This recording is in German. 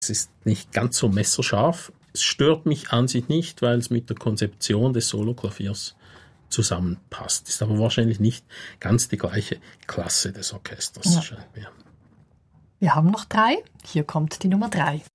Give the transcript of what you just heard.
Es ist nicht ganz so messerscharf. Es stört mich an sich nicht, weil es mit der Konzeption des Soloklaviers zusammenpasst. Ist aber wahrscheinlich nicht ganz die gleiche Klasse des Orchesters, scheint mir. Wir haben noch 3. Hier kommt die Nummer 3.